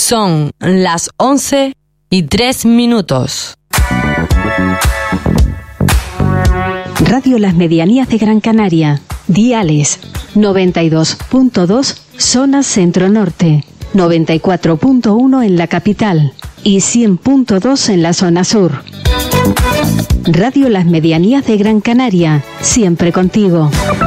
Son las 11:03. Radio Las Medianías de Gran Canaria. Diales 92.2 zona centro-norte, 94.1 en la capital y 100.2 en la zona sur. Radio Las Medianías de Gran Canaria, siempre contigo.